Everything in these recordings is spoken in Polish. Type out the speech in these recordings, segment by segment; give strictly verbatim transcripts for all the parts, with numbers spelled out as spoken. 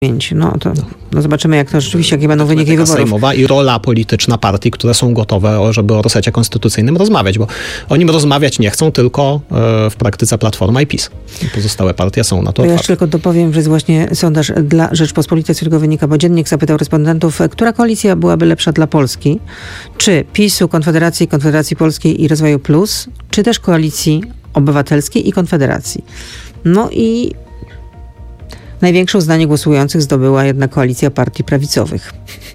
No to no zobaczymy, jak to rzeczywiście, jakie będą wyniki wyborów. Sejmowa i rola polityczna partii, które są gotowe, żeby o resecie konstytucyjnym rozmawiać, bo o nim rozmawiać nie chcą tylko w praktyce Platforma i PiS. Pozostałe partie są na to Ja jeszcze tylko dopowiem, że jest właśnie sondaż dla Rzeczpospolitej, z którego wynika, bo Dziennik zapytał respondentów, która koalicja byłaby lepsza dla Polski? Czy PiS-u, Konfederacji, Konfederacji Polskiej i Rozwoju Plus, czy też Koalicji Obywatelskiej i Konfederacji? No i największe uznanie głosujących zdobyła jednak koalicja partii prawicowych.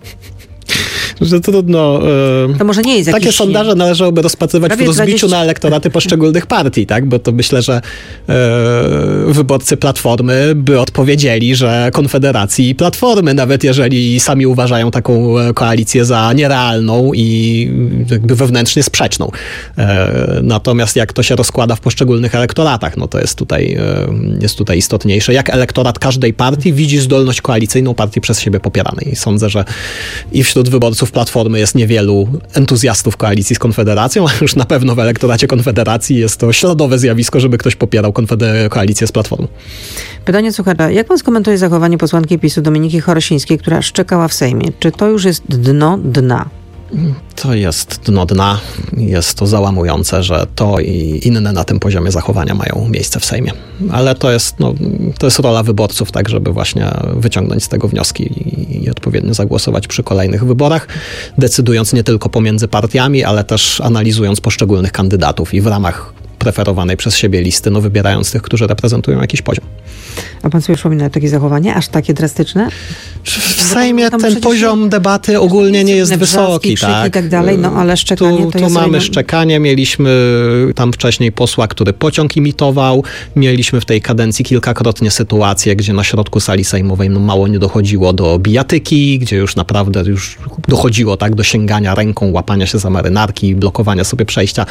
Że trudno. To może nie jest Takie jakiś... sondaże należałoby rozpatrywać w rozbiciu dwadzieścia na elektoraty poszczególnych partii, tak? Bo to myślę, że e, wyborcy Platformy by odpowiedzieli, że Konfederacji i Platformy, nawet jeżeli sami uważają taką koalicję za nierealną i jakby wewnętrznie sprzeczną. E, natomiast jak to się rozkłada w poszczególnych elektoratach, no to jest tutaj, e, jest tutaj istotniejsze. Jak elektorat każdej partii widzi zdolność koalicyjną partii przez siebie popieranej. I sądzę, że i wśród wyborców Platformy jest niewielu entuzjastów koalicji z Konfederacją, a już na pewno w elektoracie Konfederacji jest to śladowe zjawisko, żeby ktoś popierał konfeder- koalicję z Platformą. Pytanie słuchacza. Jak pan skomentuje zachowanie posłanki PiS-u Dominiki Chorosińskiej, która szczekała w Sejmie? Czy to już jest dno dna? To jest dno dna. Jest to załamujące, że to i inne na tym poziomie zachowania mają miejsce w Sejmie. Ale to jest, no, to jest rola wyborców, tak, żeby właśnie wyciągnąć z tego wnioski i, i odpowiednio zagłosować przy kolejnych wyborach, decydując nie tylko pomiędzy partiami, ale też analizując poszczególnych kandydatów i w ramach preferowanej przez siebie listy, no wybierając tych, którzy reprezentują jakiś poziom. A pan sobie przypomina takie zachowania, aż takie drastyczne? W Sejmie ten poziom debaty ogólnie nie jest wysoki, krzyki tak? I tak dalej, no ale szczekanie tu, to tu ja mamy sobie... szczekanie, mieliśmy tam wcześniej posła, który pociąg imitował, mieliśmy w tej kadencji kilkakrotnie sytuacje, gdzie na środku sali sejmowej no, mało nie dochodziło do bijatyki, gdzie już naprawdę już dochodziło tak do sięgania ręką, łapania się za marynarki, blokowania sobie przejścia.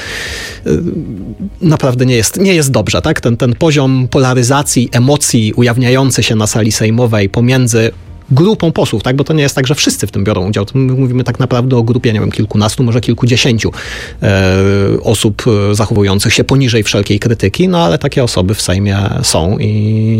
Naprawdę nie jest, nie jest dobrze, tak? Ten, ten poziom polaryzacji, emocji ujawniający się na sali sejmowej pomiędzy grupą posłów, tak? Bo to nie jest tak, że wszyscy w tym biorą udział. To my mówimy tak naprawdę o grupie, nie wiem, kilkunastu, może kilkudziesięciu e, osób zachowujących się poniżej wszelkiej krytyki, no ale takie osoby w Sejmie są i,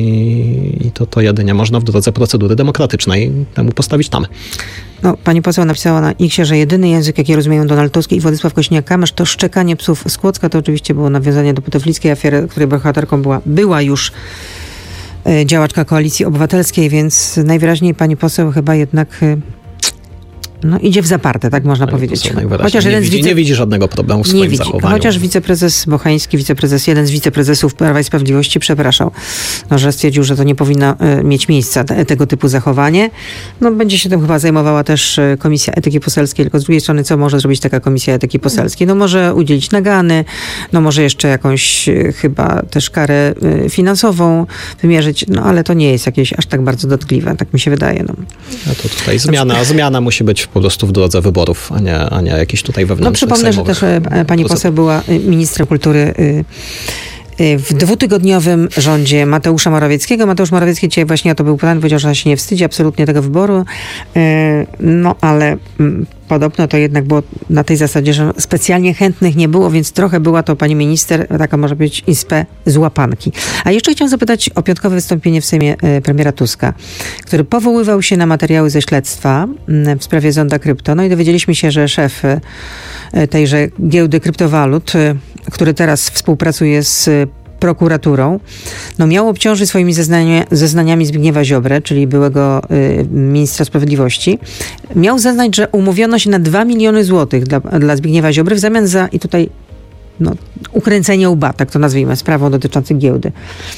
i to, to jedynie można w drodze procedury demokratycznej temu postawić tamę. No, pani poseł napisała na X-ie, że jedyny język, jaki rozumieją Donald Tusk i Władysław Kosiniak-Kamysz, to szczekanie psów z Kłodzka. To oczywiście było nawiązanie do puteflickiej afery, której bohaterką była, była już działaczka Koalicji Obywatelskiej, więc najwyraźniej pani poseł chyba jednak no, idzie w zaparte, tak można pani powiedzieć. Chociaż nie, widzi, wice... nie widzi żadnego problemu w swoim nie widzi. zachowaniu. Chociaż wiceprezes Bocheński, wiceprezes, jeden z wiceprezesów Prawa i Sprawiedliwości przepraszał, no, że stwierdził, że to nie powinno y, mieć miejsca, te, tego typu zachowanie. No, będzie się tym chyba zajmowała też y, Komisja Etyki Poselskiej, tylko z drugiej strony, co może zrobić taka Komisja Etyki Poselskiej? No może udzielić nagany, no może jeszcze jakąś y, chyba też karę y, finansową wymierzyć, no ale to nie jest jakieś aż tak bardzo dotkliwe, tak mi się wydaje. No. A to tutaj zmiana, zmiana musi być po prostu w drodze wyborów, a nie, a nie jakiś tutaj wewnętrznych No przypomnę, że też e, pani poseł była ministrem kultury y, w dwutygodniowym rządzie Mateusza Morawieckiego. Mateusz Morawiecki dzisiaj właśnie, to był plan, powiedział, że się nie wstydzi absolutnie tego wyboru, no ale podobno to jednak było na tej zasadzie, że specjalnie chętnych nie było, więc trochę była to pani minister, taka może być inspe z łapanki. A jeszcze chciałam zapytać o piątkowe wystąpienie w Sejmie premiera Tuska, który powoływał się na materiały ze śledztwa w sprawie zonda krypto. No i dowiedzieliśmy się, że szef tejże giełdy kryptowalut, który teraz współpracuje z prokuraturą, no miał obciążyć swoimi zeznania, zeznaniami Zbigniewa Ziobrę, czyli byłego y, ministra sprawiedliwości. Miał zeznać, że umówiono się na dwa miliony złotych dla, dla Zbigniewa Ziobry w zamian za, i tutaj no, ukręcenie łba, tak to nazwijmy, sprawą dotyczącą giełdy.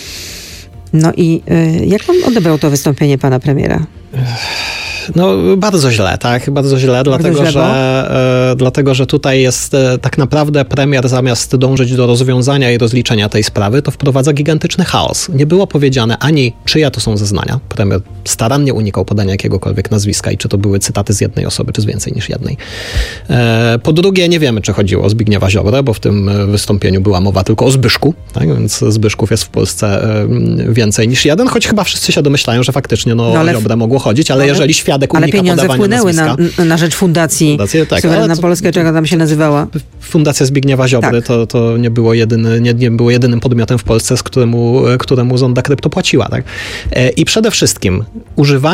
No i y, jak pan odebrał to wystąpienie pana premiera? No bardzo źle, tak? Bardzo źle, bardzo dlatego, źle, że, e, dlatego że tutaj jest e, tak naprawdę premier zamiast dążyć do rozwiązania i rozliczenia tej sprawy, to wprowadza gigantyczny chaos. Nie było powiedziane ani czyja to są zeznania. Premier starannie unikał podania jakiegokolwiek nazwiska i czy to były cytaty z jednej osoby, czy z więcej niż jednej. E, po drugie, nie wiemy, czy chodziło o Zbigniewa Ziobrę, bo w tym wystąpieniu była mowa tylko o Zbyszku, tak? Więc Zbyszków jest w Polsce e, więcej niż jeden, choć chyba wszyscy się domyślają, że faktycznie no, no, o Ziobrę mogło chodzić, ale, ale jeżeli świat ale pieniądze wpłynęły na, na rzecz Fundacji Fundację, tak, Suwerenna to, Polska, czy jak tam się nazywała? Fundacja Zbigniewa Ziobry tak. to, to nie, było jedyny, nie, nie było jedynym podmiotem w Polsce, z któremu, któremu zonda krypto płaciła. Tak? I przede wszystkim używanie